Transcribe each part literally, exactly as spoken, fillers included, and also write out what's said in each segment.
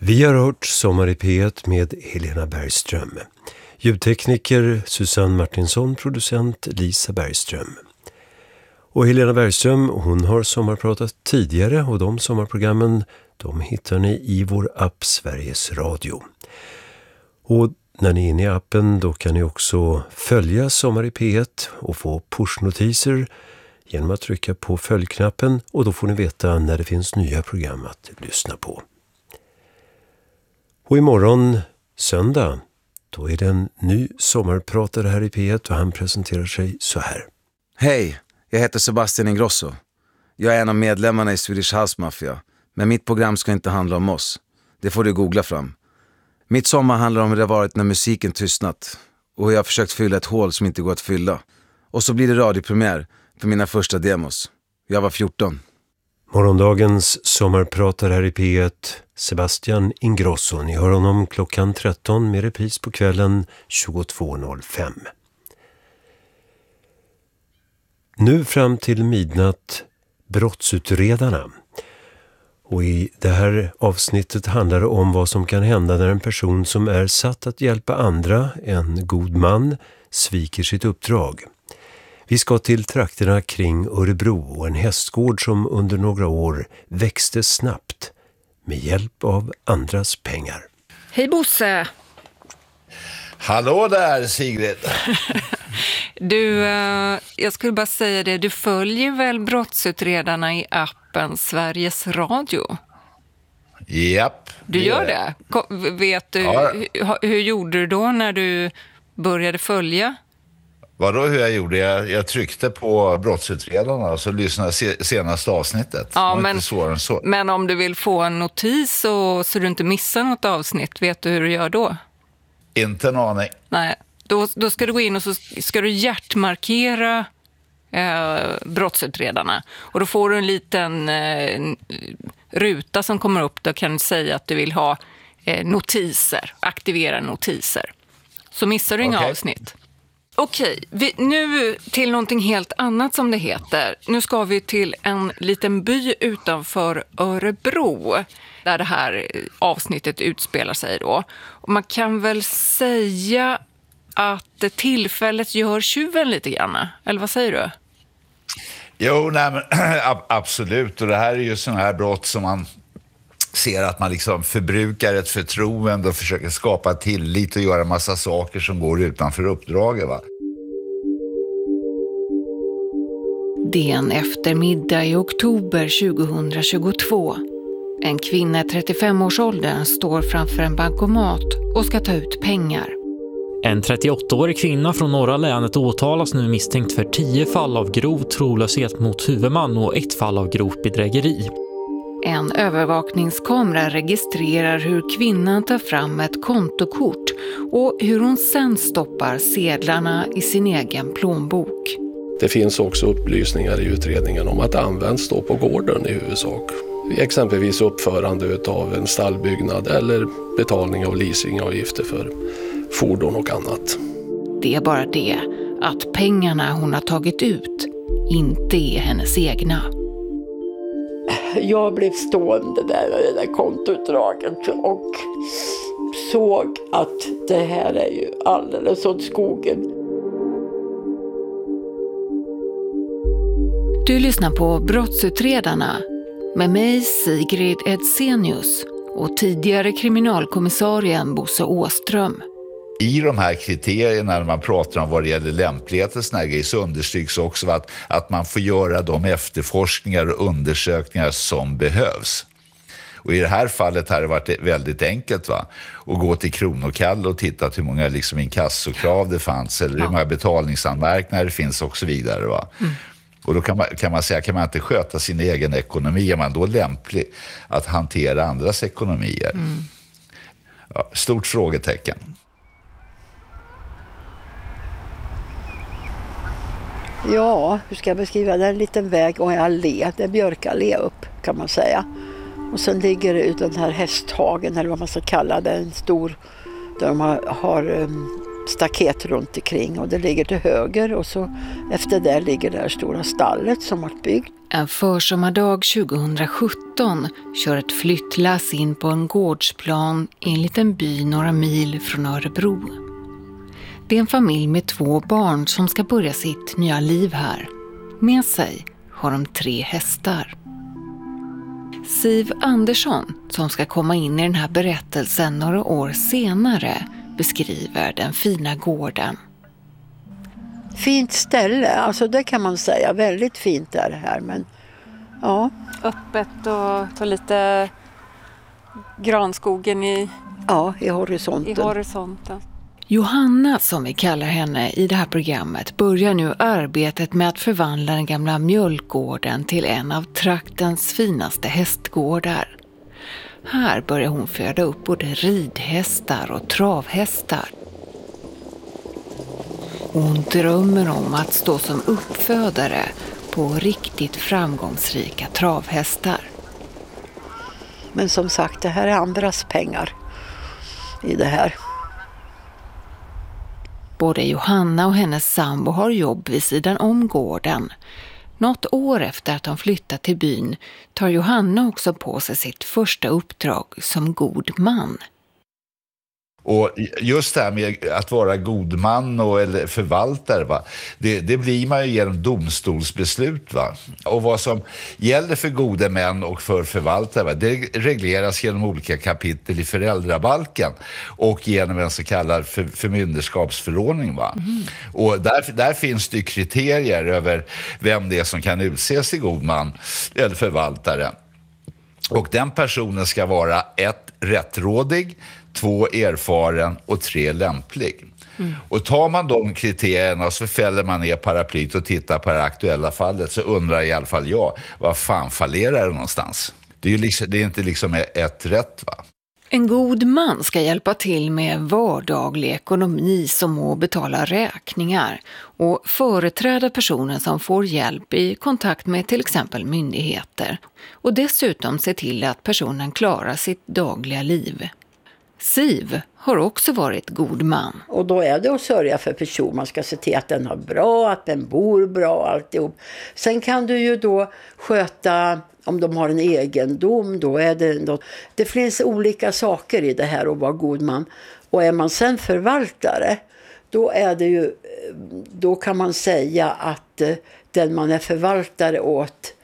Vi har hört Sommar i P ett med Helena Bergström. Ljudtekniker Susanne Martinsson, producent Lisa Bergström. Och Helena Bergström, hon har sommarpratat tidigare och de sommarprogrammen, de hittar ni i vår app Sveriges Radio. Och när ni är inne i appen då kan ni också följa Sommar i P ett och få pushnotiser genom att trycka på följknappen, och då får ni veta när det finns nya program att lyssna på. Och imorgon, söndag, då är det en ny sommarpratare här i P ett och han presenterar sig så här. Hej, jag heter Sebastian Ingrosso. Jag är en av medlemmarna i Swedish House Mafia, men mitt program ska inte handla om oss. Det får du googla fram. Mitt sommar handlar om hur det har varit när musiken tystnat och hur jag har försökt fylla ett hål som inte går att fylla. Och så blir det radiopremiär för mina första demos. Jag var fjorton. Morgondagens sommarpratare här i P ett, Sebastian Ingrosso. Ni hör honom klockan tretton med repris på kvällen tjugotvå noll fem. Nu fram till midnatt, brottsutredarna. Och i det här avsnittet handlar det om vad som kan hända när en person som är satt att hjälpa andra, en god man, sviker sitt uppdrag. Vi ska till trakterna kring Örebro och en hästgård som under några år växte snabbt med hjälp av andras pengar. Hej Bosse! Hallå där Sigrid! Du, jag skulle bara säga det, du följer väl brottsutredarna i appen Sveriges Radio? Japp. Du gör det? Vet du, ja. hur, hur gjorde du då när du började följa? Vadå hur jag gjorde? Jag, jag tryckte på brottsutredarna och så lyssnade jag senaste avsnittet. Ja, men, inte svårare än så. Men om du vill få en notis och, så du inte missar något avsnitt, vet du hur du gör då? Inte en aning. Nej, då, då ska du gå in och så ska du hjärtmarkera eh, brottsutredarna. Och då får du en liten eh, ruta som kommer upp. Då kan du säga att du vill ha eh, notiser, aktivera notiser. Så missar du inga okay. avsnitt. Okej, vi, nu till någonting helt annat som det heter. Nu ska vi till en liten by utanför Örebro där det här avsnittet utspelar sig då. Och man kan väl säga att tillfället gör tjuven lite grann, eller vad säger du? Jo, nej, men, absolut. Och det här är ju sådana här brott som man ser att man liksom förbrukar ett förtroende och försöker skapa tillit och göra en massa saker som går utanför uppdraget, va? Det är en eftermiddag i oktober tjugohundratjugotvå. En kvinna i trettiofemårsåldern står framför en bankomat och ska ta ut pengar. En trettioåttaårig kvinna från norra länet åtalas nu misstänkt för tio fall av grov trolöshet mot huvudman och ett fall av grovt bedrägeri. En övervakningskamera registrerar hur kvinnan tar fram ett kontokort och hur hon sen stoppar sedlarna i sin egen plånbok. Det finns också upplysningar i utredningen om att det används då på gården i huvudsak. Exempelvis uppförande av en stallbyggnad eller betalning av leasingavgifter för fordon och annat. Det är bara det att pengarna hon har tagit ut inte är hennes egna. Jag blev stående där med det där kontoutdraget och såg att det här är ju alldeles åt skogen. Du lyssnar på Brottsutredarna med mig Sigrid Edsenius och tidigare kriminalkommissarien Bosse Åström. I de här kriterierna när man pratar om vad det gäller lämpligheten så understryks också att, att man får göra de efterforskningar och undersökningar som behövs. Och i det här fallet har det varit väldigt enkelt, va? Att gå till Kronokall och titta hur många liksom inkassokrav det fanns eller hur många betalningsanmärkningar det finns och så vidare, va? Mm. Och då kan man, kan man säga, kan man inte sköta sin egen ekonomi, är man då lämplig att hantera andras ekonomier? Mm. Ja, stort frågetecken. Ja, hur ska jag beskriva det? En liten väg och en allé, det är björkallé upp kan man säga. Och sen ligger det ut den här hästhagen eller vad man ska kalla det, en stor, där de har, har um, staket runt omkring och det ligger till höger och så efter det ligger det här stora stallet som har byggt. En försommardag tjugohundrasjutton kör ett flyttlass in på en gårdsplan i en liten by några mil från Örebro. Det är en familj med två barn som ska börja sitt nya liv här. Med sig har de tre hästar. Siv Andersson, som ska komma in i den här berättelsen några år senare, beskriver den fina gården. Fint ställe, alltså det kan man säga. Väldigt fint är det här, men ja. Öppet och så lite granskogen i, ja, i horisonten. i horisonten. Johanna, som vi kallar henne i det här programmet, börjar nu arbetet med att förvandla den gamla mjölkgården till en av traktens finaste hästgårdar. Här börjar hon föda upp både ridhästar och travhästar. Och hon drömmer om att stå som uppfödare på riktigt framgångsrika travhästar. Men som sagt, det här är andras pengar i det här. Både Johanna och hennes sambo har jobb vid sidan om gården. Något år efter att de flyttat till byn tar Johanna också på sig sitt första uppdrag som god man. Och just det här med att vara god man och, eller förvaltare, va? Det, det blir man ju genom domstolsbeslut. Va? Och vad som gäller för gode män och för förvaltare, va? Det regleras genom olika kapitel i föräldrabalken och genom en så kallad för, förmynderskapsförordning. Va? Mm. Och där, där finns det kriterier över vem det är som kan utses till god man eller förvaltare. Och den personen ska vara ett, rättrådig, två, erfaren och tre, lämplig. Mm. Och tar man de kriterierna så fäller man ner paraplyt och tittar på det aktuella fallet, så undrar i alla fall jag, vad fan fallerar det någonstans? Det är ju liksom, det är inte liksom ett rätt, va? En god man ska hjälpa till med vardaglig ekonomi som att betala räkningar och företräda personen som får hjälp i kontakt med till exempel myndigheter. Och dessutom se till att personen klarar sitt dagliga liv. Siv har också varit god man. Och då är det att sörja för person. Man ska se till att den har bra, att den bor bra, alltihop. Sen kan du ju då sköta, om de har en egendom, då är det något. Det finns olika saker i det här att vara god man. Och är man sen förvaltare, då är det ju, då kan man säga att den man är förvaltare åt,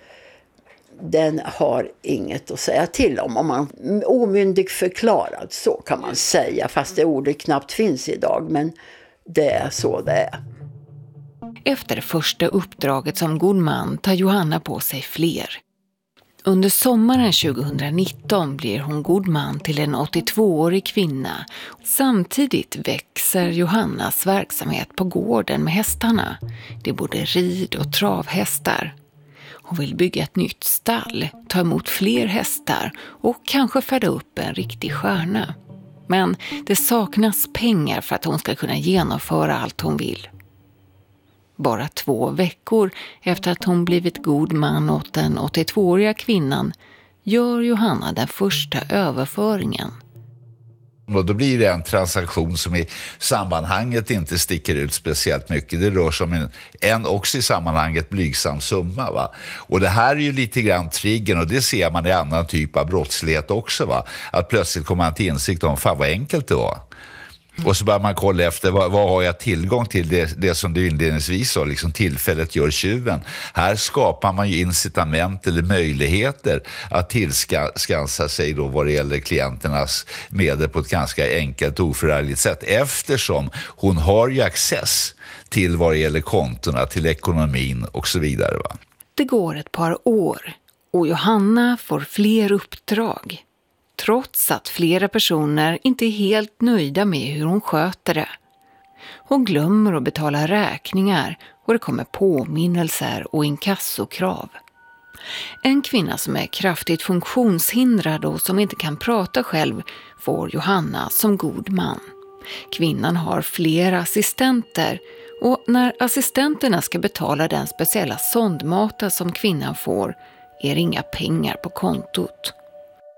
den har inget att säga till om. Om man är omyndig förklarad, så kan man säga. Fast det ordet knappt finns idag, men det är så det är. Efter det första uppdraget som god man tar Johanna på sig fler. Under sommaren tjugohundranitton blir hon god man till en åttiotvåårig kvinna. Samtidigt växer Johannas verksamhet på gården med hästarna. Det är både rid- och travhästar. Hon vill bygga ett nytt stall, ta emot fler hästar och kanske föda upp en riktig stjärna. Men det saknas pengar för att hon ska kunna genomföra allt hon vill. Bara två veckor efter att hon blivit god man åt den åttiotvååriga kvinnan gör Johanna den första överföringen. Och då blir det en transaktion som i sammanhanget inte sticker ut speciellt mycket. Det rör sig om en, en också i sammanhanget blygsam summa. Va? Och det här är ju lite grann triggern, och det ser man i annan typ av brottslighet också. Va? Att plötsligt kommer man till insikt om, fan vad enkelt det var. Och så börjar man kolla efter, vad, vad har jag tillgång till, det, det som du inledningsvis sa, liksom tillfället gör tjuven. Här skapar man ju incitament eller möjligheter att tillskansa sig då vad det gäller klienternas medel på ett ganska enkelt och oförargligt sätt. Eftersom hon har ju access till vad det gäller kontona, till ekonomin och så vidare. Va? Det går ett par år och Johanna får fler uppdrag. Trots att flera personer inte är helt nöjda med hur hon sköter det. Hon glömmer att betala räkningar och det kommer påminnelser och inkassokrav. En kvinna som är kraftigt funktionshindrad och som inte kan prata själv får Johanna som god man. Kvinnan har flera assistenter och när assistenterna ska betala den speciella sondmaten som kvinnan får är det inga pengar på kontot.